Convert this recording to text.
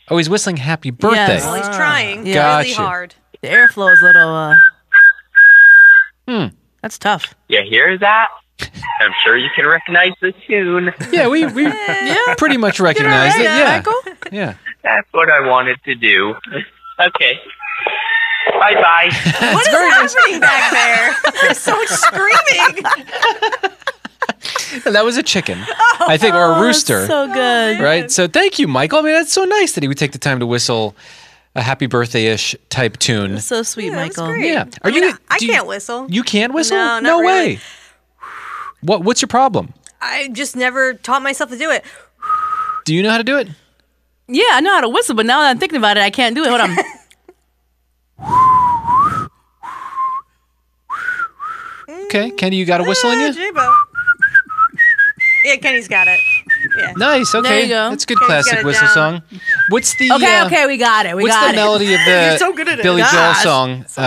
Oh, he's whistling happy birthday. Yes. Well, he's trying really Gotcha. hard. The airflow is a little. That's tough. You hear that? I'm sure you can recognize the tune. Yeah, we pretty much recognized it. Yeah. Yeah. That's what I wanted to do. Okay. Bye-bye. What is happening back there? There's so much screaming. That was a chicken, I think, or a rooster. So good. Right? So thank you, Michael. I mean, that's so nice that he would take the time to whistle a happy birthday-ish type tune. So sweet, That was Michael. great. Yeah. I can't whistle. You can't whistle? No, not No really. way. What's your problem? I just never taught myself to do it. Do you know how to do it? Yeah, I know how to whistle, but now that I'm thinking about it, I can't do it. Hold on. Okay. Kenny, you got a whistle in you? J-Bo. Yeah, Kenny's got it. Yeah. Nice. Okay. There you go. That's a good Kenny's got classic it whistle down. song. What's the Okay, we got it. We what's got the it. melody of the You're so good at it. Billy Joel Gosh. song?